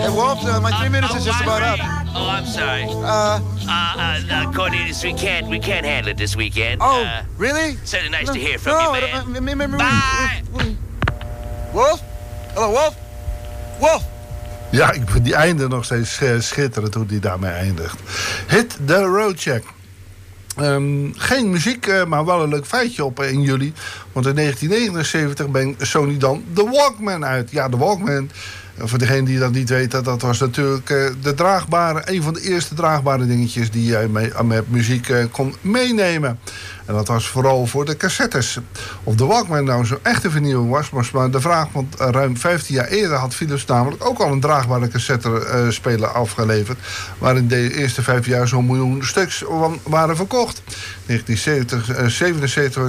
Hey, Wolf, my 3 minutes is just about up. Oh, I'm sorry. Cornelius, we can't handle it this weekend. Oh, really? Certainly nice to hear from you, man. Bye. Wolf? Hallo, Wolf? Wolf? Ja, ik vind die einde nog steeds schitterend hoe die daarmee eindigt. Hit the road check. Geen muziek, maar wel een leuk feitje op 1 juli. Want in 1979 brengt Sony dan de Walkman uit. Ja, de Walkman, voor degene die dat niet weet, dat was natuurlijk een van de eerste draagbare dingetjes die jij met muziek kon meenemen. En dat was vooral voor de cassettes. Of de Walkman nou zo'n echte vernieuwing was maar de vraag, want ruim 15 jaar eerder had Philips namelijk ook al een draagbare cassette-speler afgeleverd, waarin de eerste 5 jaar zo'n miljoen stuks waren verkocht. 1977